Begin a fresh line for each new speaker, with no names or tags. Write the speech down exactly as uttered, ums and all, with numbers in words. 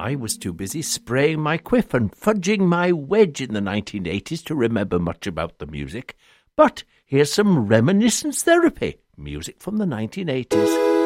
I was too busy spraying my quiff and fudging my wedge in the nineteen eighties to remember much about the music. But here's some reminiscence therapy, music from the nineteen eighties.